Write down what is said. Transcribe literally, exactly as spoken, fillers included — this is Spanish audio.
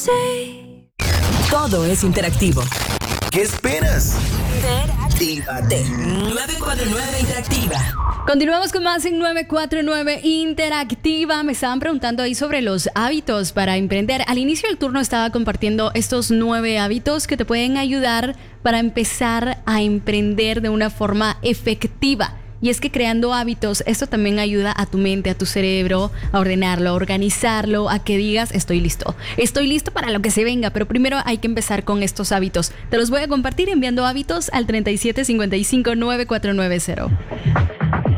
say. Todo es interactivo. ¿Qué esperas? Interactívate. nueve cuatro nueve Interactiva. Continuamos con más en nueve cuatro nueve Interactiva. Me estaban preguntando ahí sobre los hábitos para emprender. Al inicio del turno estaba compartiendo estos nueve hábitos que te pueden ayudar para empezar a emprender de una forma efectiva. Y es que creando hábitos, esto también ayuda a tu mente, a tu cerebro, a ordenarlo, a organizarlo, a que digas, estoy listo. Estoy listo para lo que se venga, pero primero hay que empezar con estos hábitos. Te los voy a compartir enviando hábitos al treinta y siete cincuenta y cinco nueve cuatro nueve cero.